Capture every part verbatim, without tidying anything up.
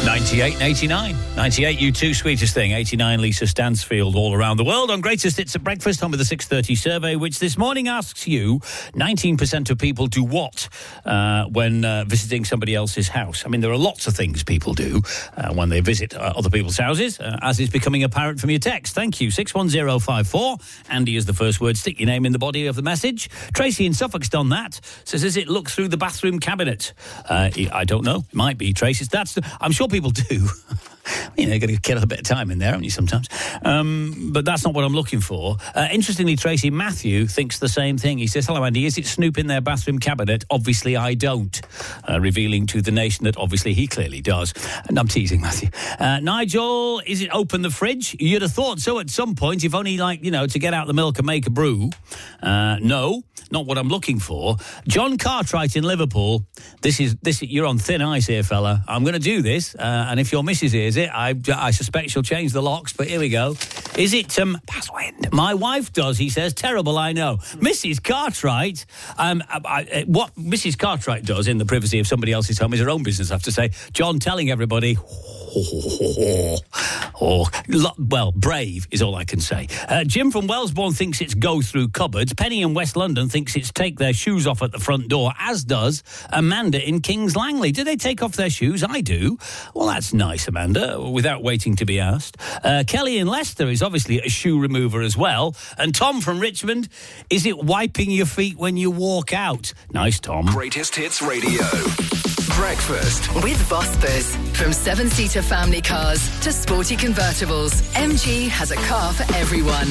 ninety-eight and eighty-nine. ninety-eight, You Too, Sweetest Thing. eighty-nine, Lisa Stansfield, All Around the World. On Greatest Hits at Breakfast, on with the six thirty survey, which this morning asks you, nineteen percent of people do what uh, when uh, visiting somebody else's house? I mean, there are lots of things people do uh, when they visit uh, other people's houses, uh, as is becoming apparent from your text. Thank you. six one zero five four. Andy is the first word. Stick your name in the body of the message. Tracy in Suffolk's done that. Says, is it look through the bathroom cabinet? Uh, I don't know. It might be, Tracy. That's the, I'm sure people do. You know, you've got to kill a bit of time in there, haven't you, sometimes? Um, but that's not what I'm looking for. Uh, interestingly, Tracy, Matthew thinks the same thing. He says, hello, Andy, is it snoop in their bathroom cabinet? Obviously, I don't. Uh, revealing to the nation that obviously he clearly does. And I'm teasing, Matthew. Uh, Nigel, is it open the fridge? You'd have thought so at some point, if only, like, you know, to get out the milk and make a brew. Uh, no, not what I'm looking for. John Cartwright in Liverpool, this is, this. You're on thin ice here, fella. I'm going to do this, uh, and if your missus hears it, I, I suspect she'll change the locks, but here we go. Is it, um, Passwind? My wife does, he says. Terrible, I know. Missus Cartwright, um, I, I, what Missus Cartwright does in the privacy of somebody else's home is her own business, I have to say. John telling everybody... Oh, oh, oh, well, brave is all I can say. Uh, Jim from Wellesbourne thinks it's go through cupboards. Penny in West London thinks it's take their shoes off at the front door, as does Amanda in Kings Langley. Do they take off their shoes? I do. Well, that's nice, Amanda, without waiting to be asked. Uh, Kelly in Leicester is obviously a shoe remover as well. And Tom from Richmond, is it wiping your feet when you walk out? Nice, Tom. Greatest Hits Radio. Breakfast with Vosper's. From seven-seater family cars to sporty convertibles, M G has a car for everyone.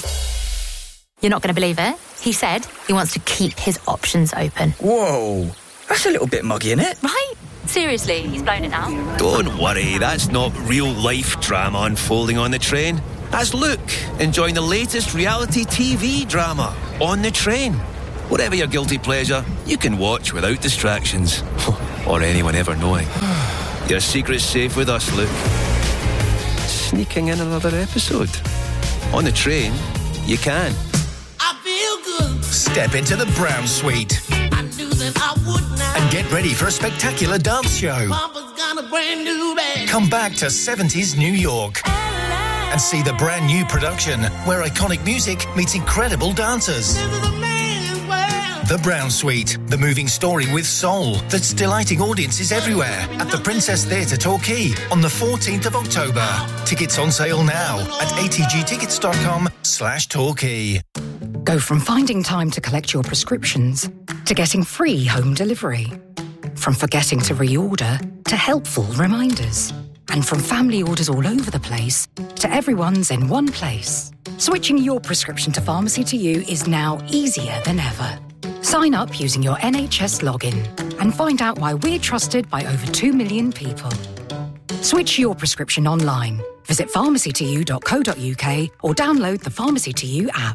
You're not going to believe it. He said he wants to keep his options open. Whoa, that's a little bit muggy, isn't it? Right? Seriously, he's blown it now. Don't worry, that's not real-life drama unfolding on the train. That's Luke enjoying the latest reality T V drama, On the Train. Whatever your guilty pleasure, you can watch without distractions. Or anyone ever knowing. Your secret's safe with us, Luke. Sneaking in another episode. On the Train, you can. I feel good. Step into the Brown Suite. I knew that I would now. And get ready for a spectacular dance show. Papa's got a brand new bag. Come back to seventies New York. And see the brand new production where iconic music meets incredible dancers. This is a man's world. The Brown Suite, the moving story with soul that's delighting audiences everywhere at the Princess Theatre Torquay on the fourteenth of October. Tickets on sale now at atgtickets.com slash Torquay. Go from finding time to collect your prescriptions to getting free home delivery. From forgetting to reorder to helpful reminders. And from family orders all over the place to everyone's in one place. Switching your prescription to Pharmacy to You is now easier than ever. Sign up using your N H S login and find out why we're trusted by over two million people. Switch your prescription online. Visit pharmacy to you dot co dot uk or download the Pharmacy to You app.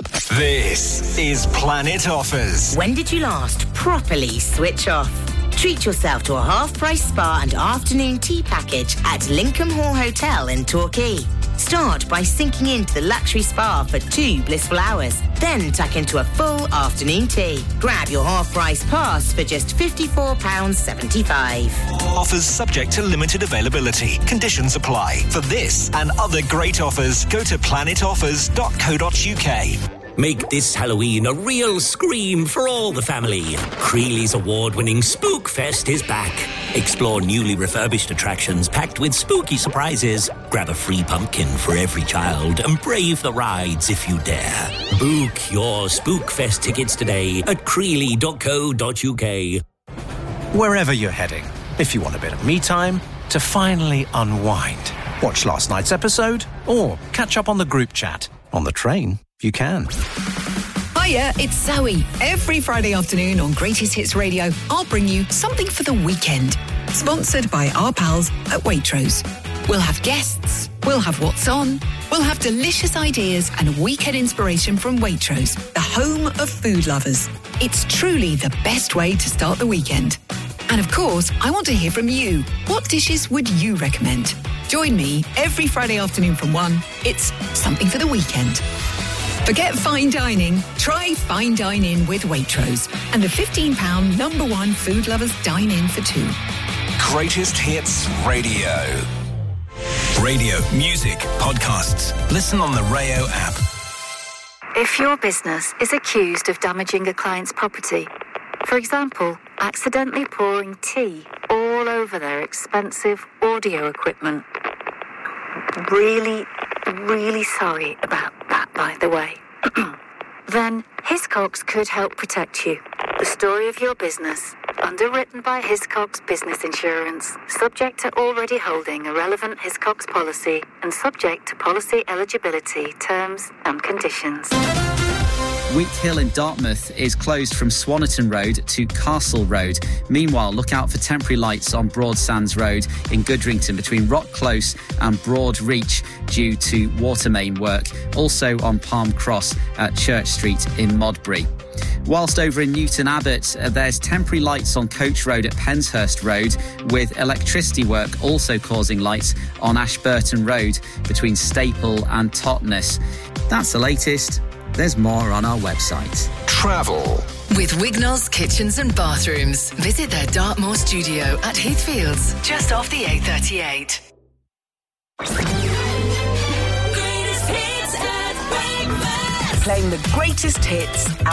This is Planet Offers. When did you last properly switch off? Treat yourself to a half-price spa and afternoon tea package at Lincoln Hall Hotel in Torquay. Start by sinking into the luxury spa for two blissful hours. Then tuck into a full afternoon tea. Grab your half-price pass for just fifty-four pounds seventy-five. Offers subject to limited availability. Conditions apply. For this and other great offers, go to planet offers dot co dot uk. Make this Halloween a real scream for all the family. Creely's award-winning Spook Fest is back. Explore newly refurbished attractions packed with spooky surprises. Grab a free pumpkin for every child and brave the rides if you dare. Book your Spook Fest tickets today at creely dot co dot uk. Wherever you're heading, if you want a bit of me time to finally unwind, watch last night's episode or catch up on the group chat. On the train, you can. Hiya, it's Zoe. Every Friday afternoon on Greatest Hits Radio, I'll bring you something for the weekend. Sponsored by our pals at Waitrose. We'll have guests, we'll have what's on, we'll have delicious ideas and weekend inspiration from Waitrose, the home of food lovers. It's truly the best way to start the weekend. And of course, I want to hear from you. What dishes would you recommend? Join me every Friday afternoon from one. It's something for the weekend. Forget fine dining. Try Fine Dine In with Waitrose and the fifteen pounds number one food lovers dine in for two. Greatest Hits Radio. Radio, music, podcasts. Listen on the Rayo app. If your business is accused of damaging a client's property, for example, accidentally pouring tea all over their expensive audio equipment, really, really sorry about that, by the way, then Hiscox could help protect you. The story of your business, underwritten by Hiscox Business Insurance, subject to already holding a relevant Hiscox policy and subject to policy eligibility, terms and conditions. Wheat Hill in Dartmouth is closed from Swannerton Road to Castle Road. Meanwhile, look out for temporary lights on Broadsands Road in Goodrington between Rock Close and Broad Reach due to water main work. Also on Palm Cross at Church Street in Modbury. Whilst over in Newton Abbot, uh, there's temporary lights on Coach Road at Penshurst Road, with electricity work also causing lights on Ashburton Road between Staple and Totnes. That's the latest. There's more on our website. Travel. With Wignall's Kitchens and Bathrooms. Visit their Dartmoor studio at Heathfields, just off the A thirty-eight. Playing the greatest hits